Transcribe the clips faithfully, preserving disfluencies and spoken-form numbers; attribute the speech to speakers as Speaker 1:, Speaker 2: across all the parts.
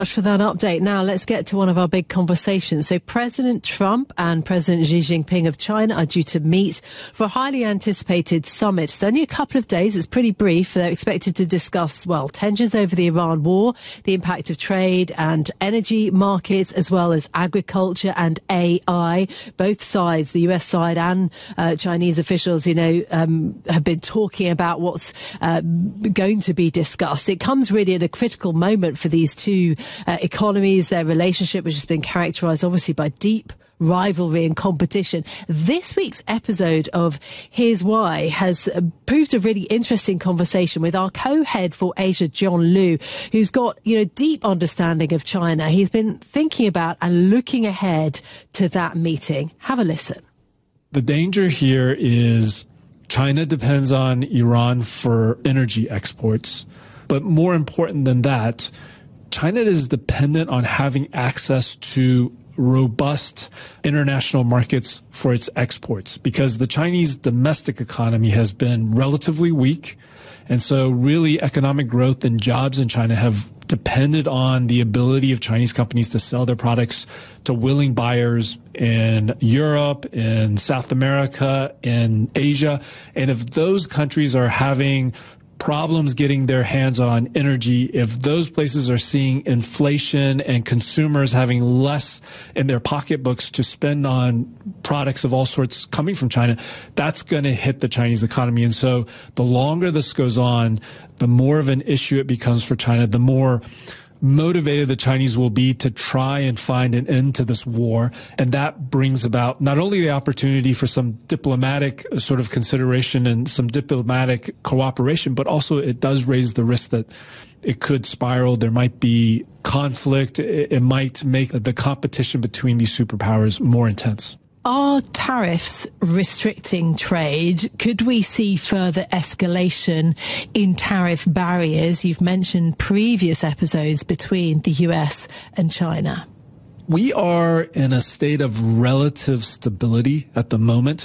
Speaker 1: Much for that update. Now let's get to one of our big conversations. So President Trump and President Xi Jinping of China are due to meet for a highly anticipated summit. It's only a couple of days. It's pretty brief. They're expected to discuss, well, tensions over the Iran war, the impact of trade and energy markets, as well as agriculture and A I. Both sides, the U S side and uh, Chinese officials, you know, um, have been talking about what's uh, going to be discussed. It comes really at a critical moment for these two Uh, economies, their relationship, which has been characterized obviously by deep rivalry and competition. This week's episode of Here's Why has uh, proved a really interesting conversation with our co-head for Asia, John Liu, who's got, you know, deep understanding of China. He's been thinking about and looking ahead to that meeting. Have a listen.
Speaker 2: The danger here is China depends on Iran for energy exports. But more important than that, China is dependent on having access to robust international markets for its exports because the Chinese domestic economy has been relatively weak. And so really economic growth and jobs in China have depended on the ability of Chinese companies to sell their products to willing buyers in Europe, in South America, in Asia. And if those countries are having problems getting their hands on energy, if those places are seeing inflation and consumers having less in their pocketbooks to spend on products of all sorts coming from China, that's going to hit the Chinese economy. And so the longer this goes on, the more of an issue it becomes for China, the more motivated the Chinese will be to try and find an end to this war. And that brings about not only the opportunity for some diplomatic sort of consideration and some diplomatic cooperation, but also it does raise the risk that it could spiral. There might be conflict. It, it might make the competition between these superpowers more intense.
Speaker 1: Are tariffs restricting trade? Could we see further escalation in tariff barriers? You've mentioned previous episodes between the U S and China.
Speaker 2: We are in a state of relative stability at the moment.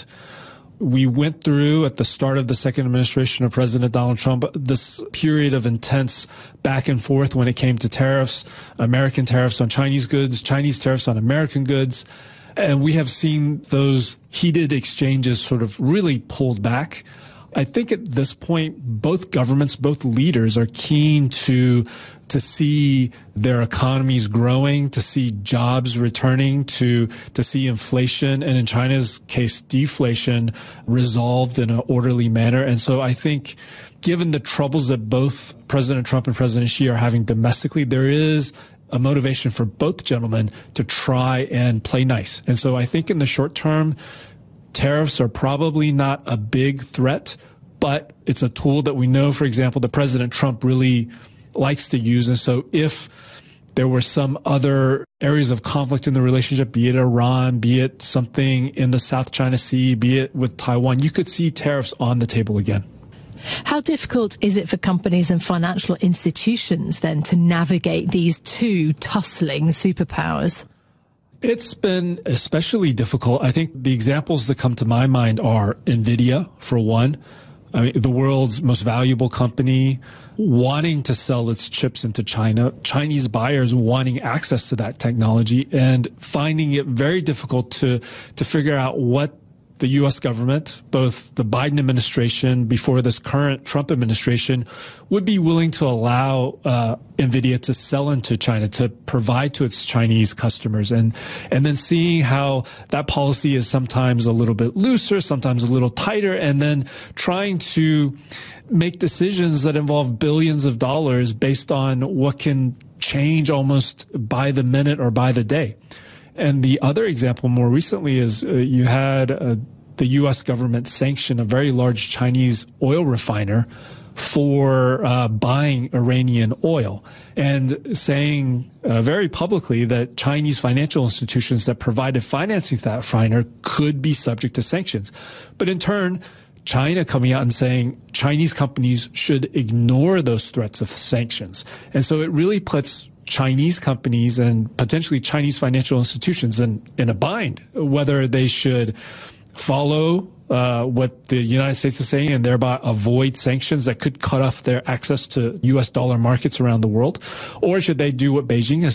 Speaker 2: We went through at the start of the second administration of President Donald Trump this period of intense back and forth when it came to tariffs, American tariffs on Chinese goods, Chinese tariffs on American goods. And we have seen those heated exchanges sort of really pulled back. I think at this point, both governments, both leaders are keen to to see their economies growing, to see jobs returning, to to see inflation, and in China's case, deflation resolved in an orderly manner. And so I think given the troubles that both President Trump and President Xi are having domestically, there is a motivation for both gentlemen to try and play nice. And so I think in the short term, tariffs are probably not a big threat, but it's a tool that we know, for example, that President Trump really likes to use. And so if there were some other areas of conflict in the relationship, be it Iran, be it something in the South China Sea, be it with Taiwan, you could see tariffs on the table again.
Speaker 1: How difficult is it for companies and financial institutions then to navigate these two tussling superpowers?
Speaker 2: It's been especially difficult. I think the examples that come to my mind are NVIDIA, for one. I mean, the world's most valuable company wanting to sell its chips into China, Chinese buyers wanting access to that technology and finding it very difficult to, to figure out what the U S government, both the Biden administration before this current Trump administration, would be willing to allow uh, NVIDIA to sell into China, to provide to its Chinese customers. And, and then seeing how that policy is sometimes a little bit looser, sometimes a little tighter, and then trying to make decisions that involve billions of dollars based on what can change almost by the minute or by the day. And the other example more recently is uh, you had uh, the U S government sanction a very large Chinese oil refiner for uh, buying Iranian oil and saying uh, very publicly that Chinese financial institutions that provided financing to that refiner could be subject to sanctions. But in turn, China coming out and saying Chinese companies should ignore those threats of sanctions. And so it really puts Chinese companies and potentially Chinese financial institutions in, in a bind, whether they should follow uh, what the United States is saying and thereby avoid sanctions that could cut off their access to U S dollar markets around the world? Or should they do what Beijing has